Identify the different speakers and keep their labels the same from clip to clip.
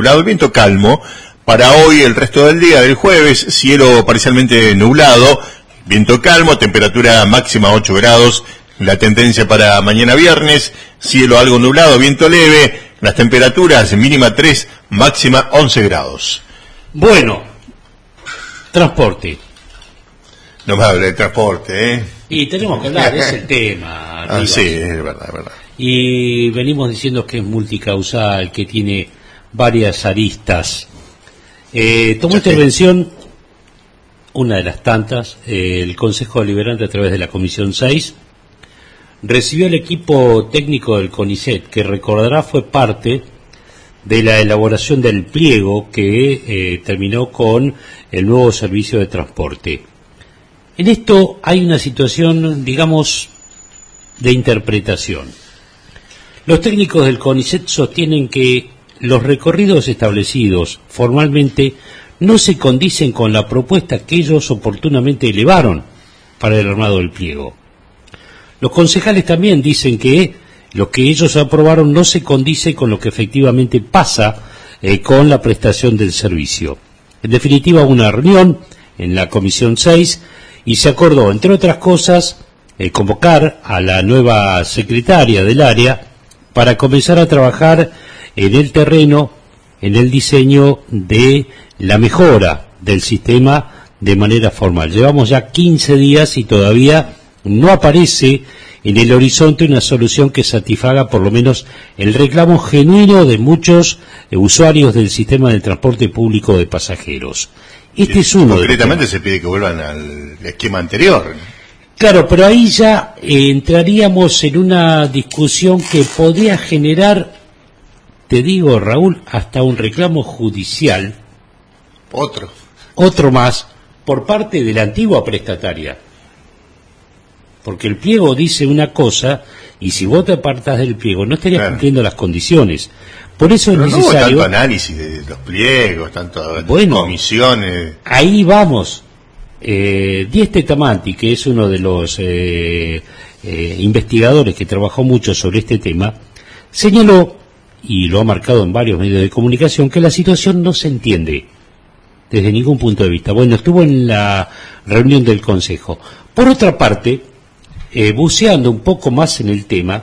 Speaker 1: nublado, viento calmo. Para hoy, el resto del día, del jueves, cielo parcialmente nublado, viento calmo, temperatura máxima 8 grados, la tendencia para mañana viernes, cielo algo nublado, viento leve, las temperaturas mínima 3, máxima 11 grados.
Speaker 2: Bueno, transporte.
Speaker 1: No me hable de transporte, ¿eh?
Speaker 2: Y tenemos que hablar, es el tema.
Speaker 1: Sí, es verdad, es verdad.
Speaker 2: Y venimos diciendo que es multicausal, que tiene varias aristas. Tomó intervención, una de las tantas, el Consejo Deliberante a través de la Comisión 6, recibió el equipo técnico del CONICET, que recordará fue parte de la elaboración del pliego que terminó con el nuevo servicio de transporte. En esto hay una situación, digamos, de interpretación. Los técnicos del CONICET sostienen que los recorridos establecidos formalmente no se condicen con la propuesta que ellos oportunamente elevaron para el armado del pliego. Los concejales también dicen que lo que ellos aprobaron no se condice con lo que efectivamente pasa con la prestación del servicio. En definitiva, una reunión en la Comisión 6 y se acordó, entre otras cosas, convocar a la nueva secretaria del área para comenzar a trabajar en el terreno, en el diseño de la mejora del sistema de manera formal. Llevamos ya 15 días y todavía no aparece en el horizonte una solución que satisfaga por lo menos el reclamo genuino de muchos usuarios del sistema de transporte público de pasajeros. Este es uno.
Speaker 1: Concretamente se pide que vuelvan al esquema anterior.
Speaker 2: Claro, pero ahí ya entraríamos en una discusión que podría generar, te digo, Raúl, hasta un reclamo judicial. Otro más, por parte de la antigua prestataria. Porque el pliego dice una cosa, y si vos te apartás del pliego, no estarías cumpliendo las condiciones. Por eso es necesario...
Speaker 1: No hubo tanto análisis de los pliegos, tanto comisiones...
Speaker 2: Ahí vamos. Dieste Tamanti, que es uno de los investigadores que trabajó mucho sobre este tema, señaló, y lo ha marcado en varios medios de comunicación, que la situación no se entiende desde ningún punto de vista. Bueno, estuvo en la reunión del Consejo. Por otra parte, buceando un poco más en el tema,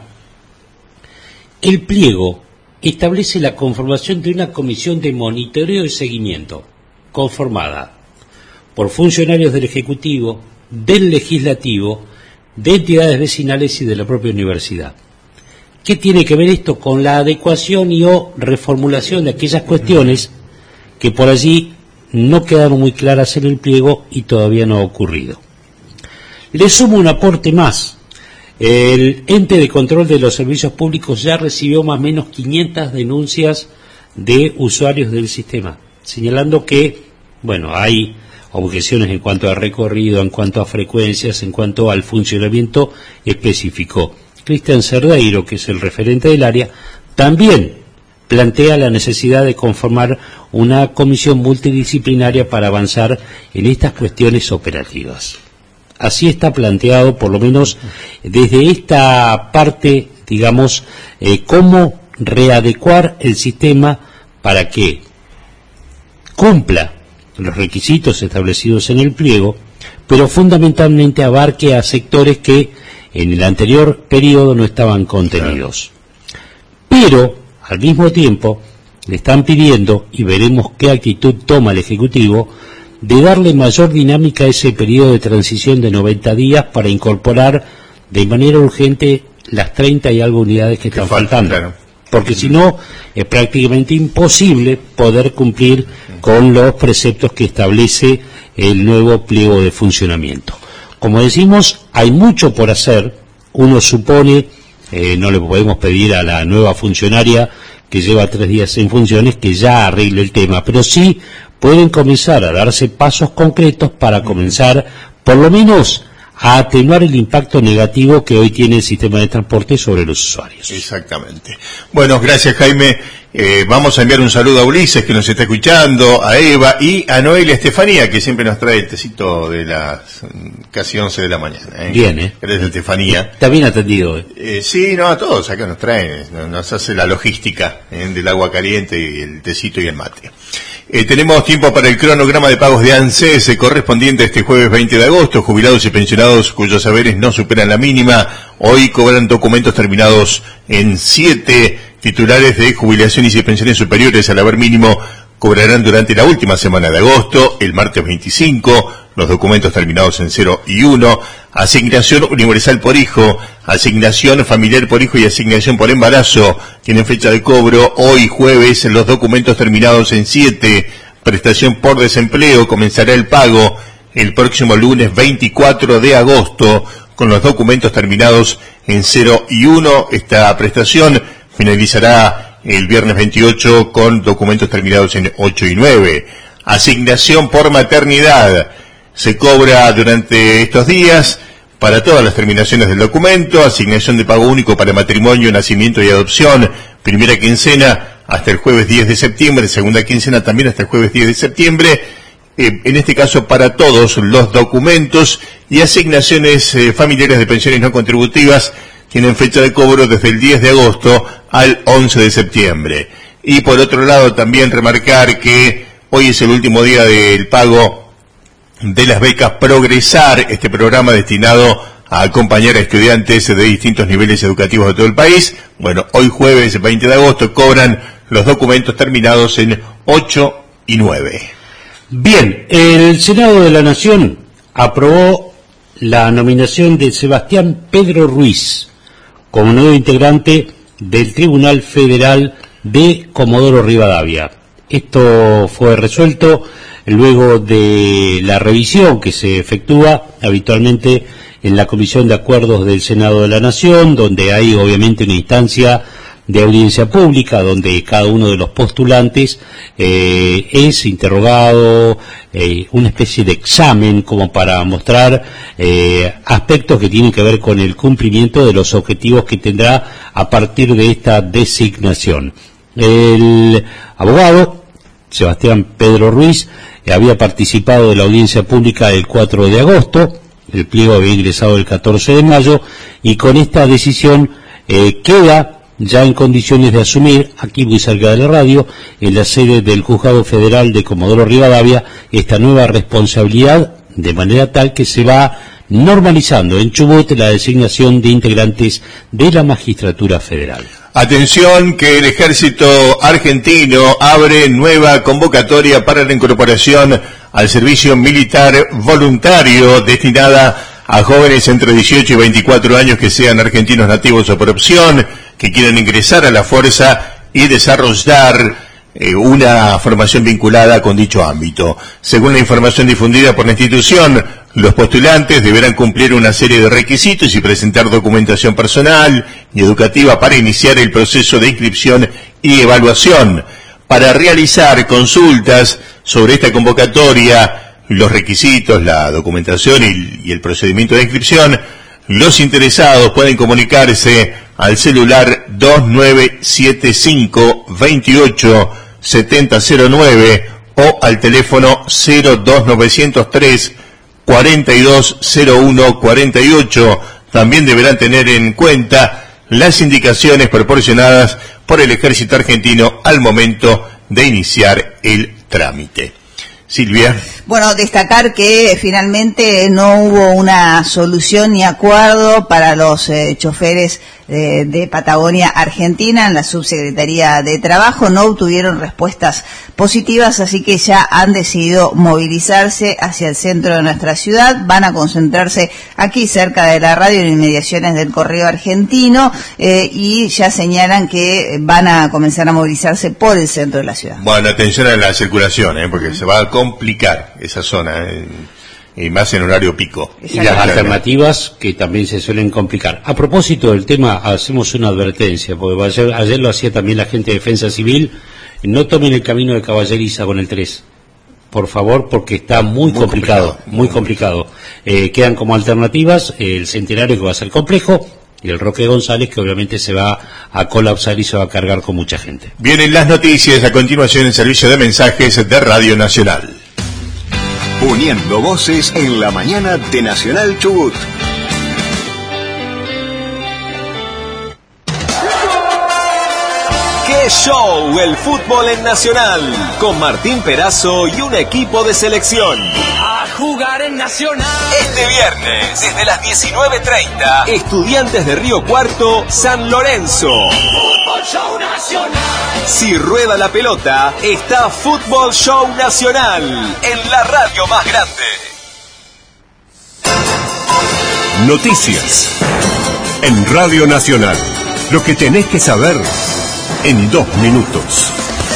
Speaker 2: el pliego establece la conformación de una comisión de monitoreo y seguimiento, conformada por funcionarios del Ejecutivo, del Legislativo, de entidades vecinales y de la propia universidad. ¿Qué tiene que ver esto con la adecuación y o reformulación de aquellas cuestiones que por allí no quedaron muy claras en el pliego y todavía no ha ocurrido? Le sumo un aporte más. El ente de control de los servicios públicos ya recibió más o menos 500 denuncias de usuarios del sistema, señalando que, bueno, hay objeciones en cuanto a recorrido, en cuanto a frecuencias, en cuanto al funcionamiento específico. Cristian Cerdeiro, que es el referente del área, también plantea la necesidad de conformar una comisión multidisciplinaria para avanzar en estas cuestiones operativas. Así está planteado, por lo menos desde esta parte, digamos, cómo readecuar el sistema para que cumpla los requisitos establecidos en el pliego, pero fundamentalmente abarque a sectores que en el anterior periodo no estaban contenidos. Pero, al mismo tiempo, le están pidiendo, y veremos qué actitud toma el Ejecutivo, de darle mayor dinámica a ese periodo de transición de 90 días para incorporar de manera urgente las 30 y algo unidades que están faltando. Claro. Porque si no, es prácticamente imposible poder cumplir con los preceptos que establece el nuevo pliego de funcionamiento. Como decimos, hay mucho por hacer. Uno supone, no le podemos pedir a la nueva funcionaria que lleva 3 días en funciones que ya arregle el tema, pero sí pueden comenzar a darse pasos concretos para comenzar, por lo menos, a atenuar el impacto negativo que hoy tiene el sistema de transporte sobre los usuarios.
Speaker 1: Exactamente. Bueno, gracias, Jaime. Vamos a enviar un saludo a Ulises, que nos está escuchando, a Eva y a Noelia Estefanía, que siempre nos trae el tecito de las casi 11 de la mañana.
Speaker 2: Bien,
Speaker 1: Gracias, Estefanía.
Speaker 2: Está bien atendido.
Speaker 1: Sí, no, a todos acá nos traen, nos hace la logística del agua caliente y el tecito y el mate. Tenemos tiempo para el cronograma de pagos de ANSES correspondiente a este jueves 20 de agosto. Jubilados y pensionados cuyos saberes no superan la mínima, hoy cobran documentos terminados en 7. Titulares de jubilaciones y pensiones superiores al haber mínimo cobrarán durante la última semana de agosto, el martes 25, los documentos terminados en 0 y 1, asignación universal por hijo, asignación familiar por hijo y asignación por embarazo, tienen fecha de cobro hoy jueves, los documentos terminados en 7, prestación por desempleo, comenzará el pago el próximo lunes 24 de agosto, con los documentos terminados en 0 y 1, esta prestación finalizará el viernes 28 con documentos terminados en 8 y 9. Asignación por maternidad. Se cobra durante estos días para todas las terminaciones del documento. Asignación de pago único para matrimonio, nacimiento y adopción. Primera quincena hasta el jueves 10 de septiembre. Segunda quincena también hasta el jueves 10 de septiembre. En este caso para todos los documentos. Y asignaciones familiares de pensiones no contributivas tienen fecha de cobro desde el 10 de agosto al 11 de septiembre. Y por otro lado también remarcar que hoy es el último día del pago de las becas Progresar, este programa destinado a acompañar a estudiantes de distintos niveles educativos de todo el país. Bueno, hoy jueves 20 de agosto cobran los documentos terminados en 8 y 9.
Speaker 2: Bien, el Senado de la Nación aprobó la nominación de Sebastián Pedro Ruiz como nuevo integrante del Tribunal Federal de Comodoro Rivadavia. Esto fue resuelto luego de la revisión que se efectúa habitualmente en la Comisión de Acuerdos del Senado de la Nación, donde hay obviamente una instancia de audiencia pública, donde cada uno de los postulantes es interrogado, una especie de examen como para mostrar aspectos que tienen que ver con el cumplimiento de los objetivos que tendrá a partir de esta designación. El abogado Sebastián Pedro Ruiz había participado de la audiencia pública el 4 de agosto, el pliego había ingresado el 14 de mayo, y con esta decisión queda ya en condiciones de asumir, aquí muy cerca de la radio, en la sede del Juzgado Federal de Comodoro Rivadavia, esta nueva responsabilidad, de manera tal que se va normalizando en Chubut la designación de integrantes de la Magistratura Federal.
Speaker 1: Atención que el Ejército Argentino abre nueva convocatoria para la incorporación al servicio militar voluntario destinada a jóvenes entre 18 y 24 años que sean argentinos nativos o por opción, que quieran ingresar a la fuerza y desarrollar una formación vinculada con dicho ámbito. Según la información difundida por la institución, los postulantes deberán cumplir una serie de requisitos y presentar documentación personal y educativa para iniciar el proceso de inscripción y evaluación. Para realizar consultas sobre esta convocatoria, los requisitos, la documentación y el procedimiento de inscripción, los interesados pueden comunicarse al celular 2975 28 7009 o al teléfono 02903 4201 48. También deberán tener en cuenta las indicaciones proporcionadas por el Ejército Argentino al momento de iniciar el trámite. Silvia.
Speaker 3: Bueno, destacar que finalmente no hubo una solución ni acuerdo para los choferes de Patagonia Argentina en la Subsecretaría de Trabajo. No obtuvieron respuestas positivas, así que ya han decidido movilizarse hacia el centro de nuestra ciudad. Van a concentrarse aquí cerca de la radio en inmediaciones del Correo Argentino y ya señalan que van a comenzar a movilizarse por el centro de la ciudad.
Speaker 1: Bueno, atención a la circulación, porque se va a complicar esa zona, y más en horario pico.
Speaker 2: Y las alternativas que también se suelen complicar. A propósito del tema, hacemos una advertencia, porque ayer lo hacía también la gente de Defensa Civil, no tomen el camino de Caballeriza con el 3, por favor, porque está muy complicado. Quedan como alternativas el Centenario, que va a ser complejo, y el Roque González, que obviamente se va a colapsar y se va a cargar con mucha gente.
Speaker 1: Vienen las noticias a continuación en servicio de mensajes de Radio Nacional.
Speaker 4: Uniendo voces en la mañana de Nacional Chubut. ¡Qué show! El fútbol en Nacional, con Martín Perazo y un equipo de selección.
Speaker 5: A jugar en Nacional.
Speaker 4: Este viernes, desde las 19:30, Estudiantes de Río Cuarto, San Lorenzo.
Speaker 5: Fútbol Show Nacional.
Speaker 4: Si rueda la pelota, está Fútbol Show Nacional, en la radio más grande.
Speaker 6: Noticias en Radio Nacional. Lo que tenés que saber en 2 minutos.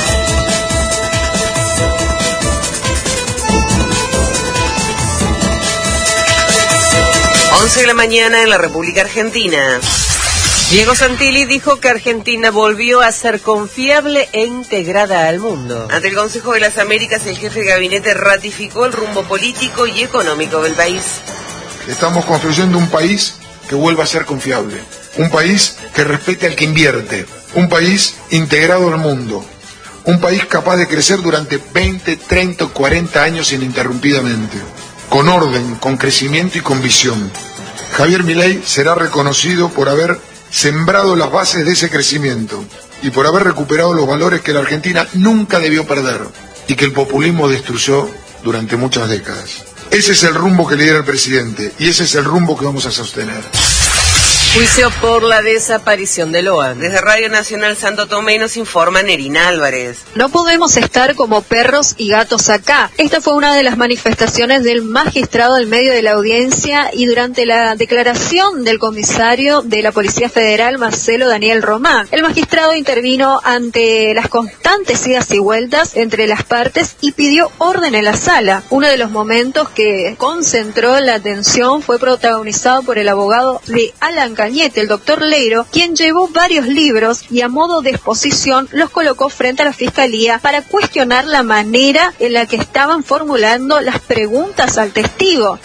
Speaker 7: De la mañana en la República Argentina. Diego Santilli dijo que Argentina volvió a ser confiable e integrada al mundo. Ante el Consejo de las Américas, el jefe de gabinete ratificó el rumbo político y económico del país.
Speaker 8: Estamos construyendo un país que vuelva a ser confiable, un país que respete al que invierte, un país integrado al mundo, un país capaz de crecer durante 20, 30 o 40 años ininterrumpidamente, con orden, con crecimiento y con visión. Javier Milei será reconocido por haber sembrado las bases de ese crecimiento y por haber recuperado los valores que la Argentina nunca debió perder y que el populismo destruyó durante muchas décadas. Ese es el rumbo que lidera el presidente y ese es el rumbo que vamos a sostener.
Speaker 7: Juicio por la desaparición de Loan. Desde Radio Nacional Santo Tomé nos informa Nerina Álvarez.
Speaker 9: No podemos estar como perros y gatos acá. Esta fue una de las manifestaciones del magistrado en medio de la audiencia y durante la declaración del comisario de la Policía Federal, Marcelo Daniel Román. El magistrado intervino ante las constantes idas y vueltas entre las partes y pidió orden en la sala. Uno de los momentos que concentró la atención fue protagonizado por el abogado de Alan Cañete, el doctor Leiro, quien llevó varios libros y a modo de exposición los colocó frente a la fiscalía para cuestionar la manera en la que estaban formulando las preguntas al testigo.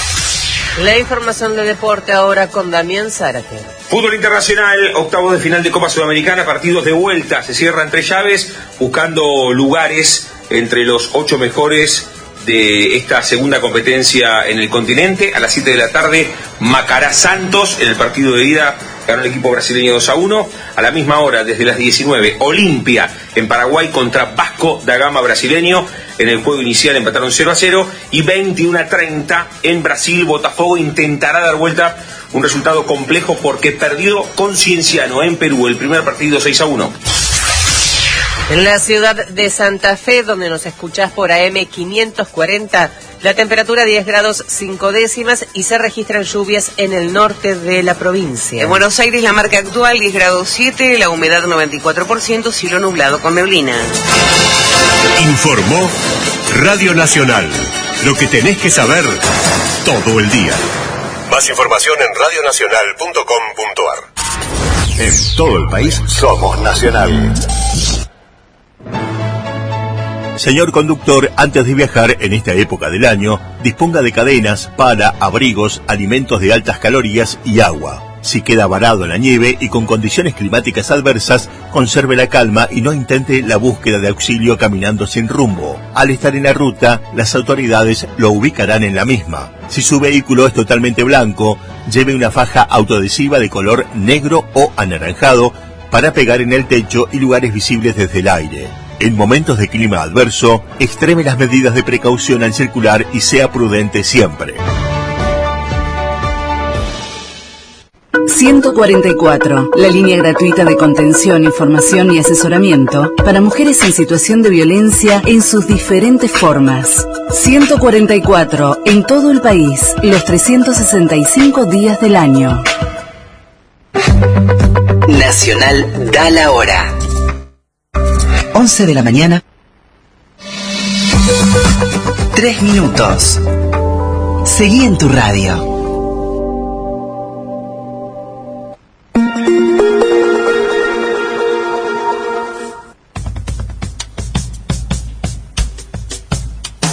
Speaker 7: La información de deporte ahora con Damián Zárate.
Speaker 10: Fútbol internacional, octavos de final de Copa Sudamericana, partidos de vuelta, se cierran 3 llaves, buscando lugares entre los 8 mejores de esta segunda competencia en el continente. A las 7 de la tarde, Macará Santos, en el partido de ida ganó el equipo brasileño 2-1. A la misma hora, desde las 19, Olimpia en Paraguay contra Vasco da Gama brasileño. En el juego inicial empataron 0-0 y 21-30 en Brasil. Botafogo intentará dar vuelta, un resultado complejo porque perdió con Cienciano en Perú el primer partido 6-1.
Speaker 7: En la ciudad de Santa Fe, donde nos escuchás por AM 540, la temperatura 10 grados 5 décimas y se registran lluvias en el norte de la provincia. En Buenos Aires la marca actual 10 grados 7, la humedad 94%, cielo nublado con neblina.
Speaker 6: Informó Radio Nacional. Lo que tenés que saber todo el día. Más información en radionacional.com.ar. En todo el país somos Nacional.
Speaker 1: Señor conductor, antes de viajar en esta época del año, disponga de cadenas, pala, abrigos, alimentos de altas calorías y agua. Si queda varado en la nieve y con condiciones climáticas adversas, conserve la calma y no intente la búsqueda de auxilio caminando sin rumbo. Al estar en la ruta, las autoridades lo ubicarán en la misma. Si su vehículo es totalmente blanco, lleve una faja autoadhesiva de color negro o anaranjado para pegar en el techo y lugares visibles desde el aire. En momentos de clima adverso, extreme las medidas de precaución al circular y sea prudente siempre.
Speaker 11: 144, la línea gratuita de contención, información y asesoramiento para mujeres en situación de violencia en sus diferentes formas. 144, en todo el país, los 365 días del año.
Speaker 12: Nacional da la hora. 11 de la mañana. 3 minutos. Seguí en tu radio.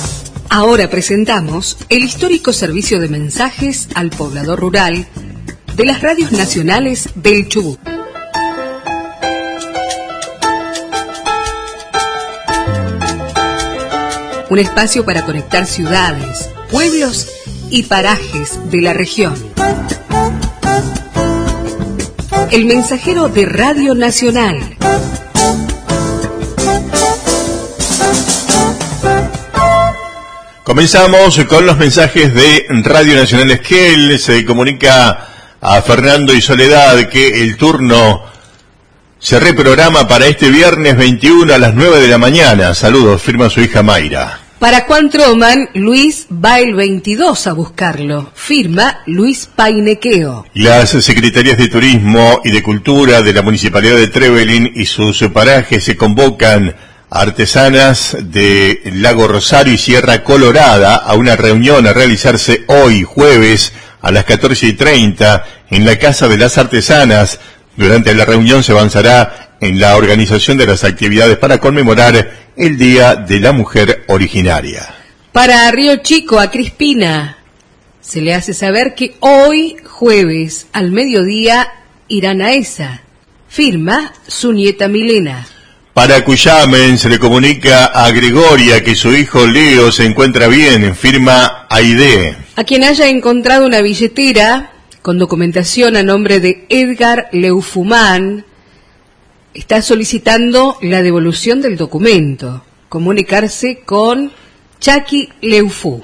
Speaker 13: Ahora presentamos el histórico servicio de mensajes al poblador rural de las radios nacionales del Chubut. Un espacio para conectar ciudades, pueblos y parajes de la región. El mensajero de Radio Nacional.
Speaker 1: Comenzamos con los mensajes de Radio Nacional Esquel. Se comunica a Fernando y Soledad que el turno se reprograma para este viernes 21 a las 9 de la mañana. Saludos, firma su hija Mayra.
Speaker 13: Para Juan Troman, Luis va el 22 a buscarlo. Firma Luis Painequeo.
Speaker 1: Las secretarías de Turismo y de Cultura de la Municipalidad de Trevelin y sus parajes se convocan a artesanas de Lago Rosario y Sierra Colorada a una reunión a realizarse hoy, jueves, a las 14:30 en la Casa de las Artesanas. Durante la reunión se avanzará en la organización de las actividades para conmemorar el Día de la Mujer Originaria.
Speaker 13: Para Río Chico, a Crispina, se le hace saber que hoy, jueves, al mediodía, irán a esa. Firma su nieta Milena.
Speaker 1: Para Cuyamen se le comunica a Gregoria que su hijo Leo se encuentra bien. Firma Aide.
Speaker 13: A quien haya encontrado una billetera con documentación a nombre de Edgar Leufumán, está solicitando la devolución del documento. Comunicarse con Chaki Leufú.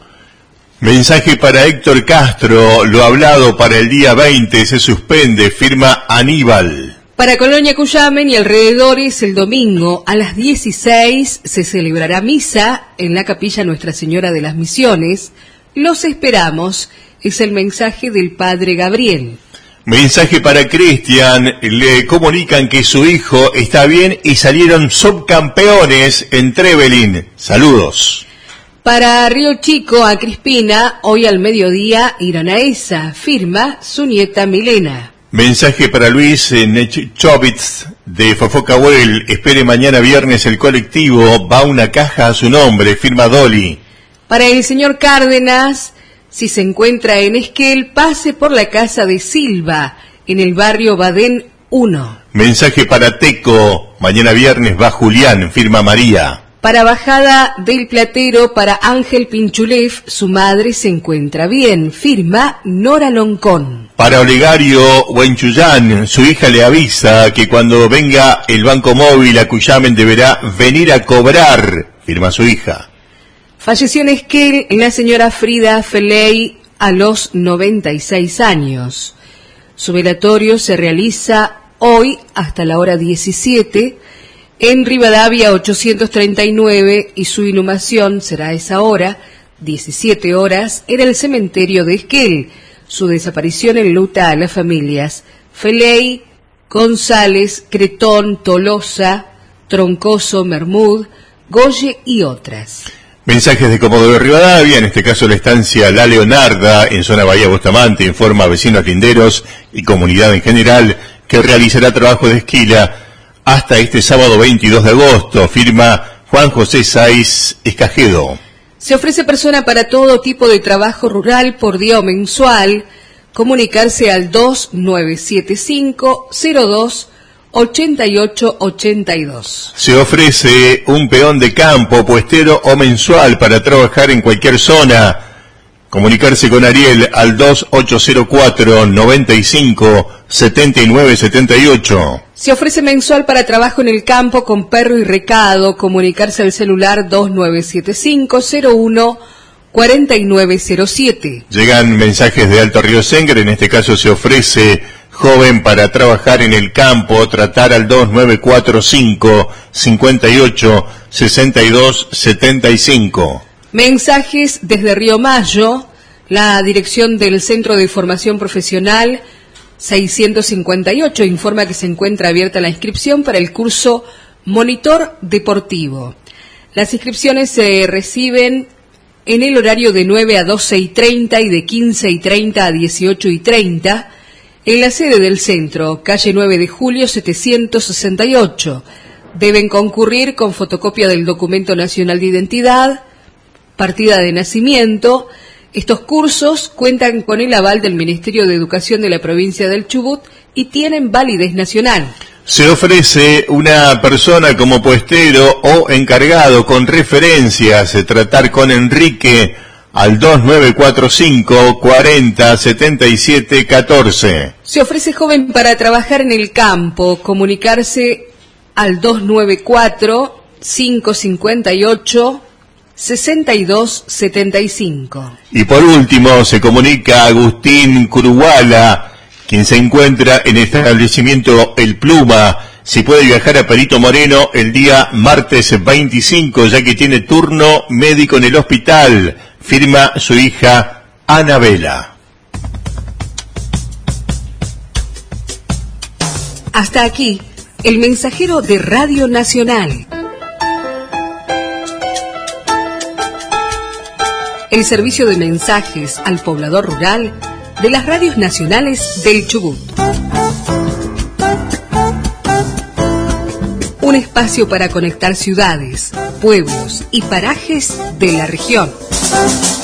Speaker 1: Mensaje para Héctor Castro. Lo hablado para el día 20 se suspende. Firma Aníbal.
Speaker 13: Para Colonia Cuyamen y alrededores, el domingo a las 16 se celebrará misa en la capilla Nuestra Señora de las Misiones. Los esperamos. Es el mensaje del padre Gabriel.
Speaker 1: Mensaje para Cristian, le comunican que su hijo está bien y salieron subcampeones en Trevelin. Saludos.
Speaker 13: Para Río Chico, a Crispina, hoy al mediodía irán a esa. Firma su nieta Milena.
Speaker 1: Mensaje para Luis Nechovitz de Fofocahuel. Espere mañana viernes el colectivo. Va una caja a su nombre. Firma Dolly.
Speaker 13: Para el señor Cárdenas, si se encuentra en Esquel, pase por la casa de Silva, en el barrio Badén 1.
Speaker 1: Mensaje para Teco. Mañana viernes va Julián. Firma María.
Speaker 13: Para Bajada del Platero, para Ángel Pinchulef, su madre se encuentra bien. Firma Nora Loncón.
Speaker 1: Para Olegario Huenchuyán, su hija le avisa que cuando venga el banco móvil a Cuyamen deberá venir a cobrar. Firma su hija.
Speaker 13: Falleció en Esquel la señora Frida Feley a los 96 años. Su velatorio se realiza hoy hasta la hora 17 en Rivadavia 839 y su inhumación será a esa hora, 17 horas, en el cementerio de Esquel. Su desaparición enluta a las familias Feley, González, Cretón, Tolosa, Troncoso, Mermud, Goye y otras.
Speaker 1: Mensajes de Comodoro Rivadavia, en este caso la estancia La Leonarda, en zona Bahía Bustamante, informa a vecinos linderos y comunidad en general que realizará trabajo de esquila hasta este sábado 22 de agosto. Firma Juan José Saiz Escajedo.
Speaker 13: Se ofrece persona para todo tipo de trabajo rural por día o mensual. Comunicarse al 2975-02-8882.
Speaker 1: Se ofrece un peón de campo, puestero o mensual para trabajar en cualquier zona. Comunicarse con Ariel al 2804-95-7978.
Speaker 13: Se ofrece mensual para trabajo en el campo con perro y recado. Comunicarse al celular 2975-01-4907.
Speaker 1: Llegan mensajes de Alto Río Sengre, en este caso se ofrece joven para trabajar en el campo, tratar al 2945-58-6275.
Speaker 13: Mensajes desde Río Mayo, la dirección del Centro de Formación Profesional 658 informa que se encuentra abierta la inscripción para el curso Monitor Deportivo. Las inscripciones se reciben en el horario de 9 a 12:30 y de 15:30 a 18:30 en la sede del centro, calle 9 de Julio 768. Deben concurrir con fotocopia del documento nacional de identidad, partida de nacimiento Estos cursos cuentan con el aval del Ministerio de Educación de la provincia del Chubut y tienen validez nacional.
Speaker 1: Se ofrece una persona como puestero o encargado con referencias. Tratar con Enrique al 2945 40 77 14.
Speaker 13: Se ofrece joven para trabajar en el campo. Comunicarse al 294 558 6275.
Speaker 1: Y por último se comunica Agustín Curuala, quien se encuentra en el establecimiento El Pluma. Si puede viajar a Perito Moreno el día martes 25, ya que tiene turno médico en el hospital. Firma su hija Anabela.
Speaker 13: Hasta aquí, el mensajero de Radio Nacional. El servicio de mensajes al poblador rural de las radios nacionales del Chubut. Un espacio para conectar ciudades, pueblos y parajes de la región.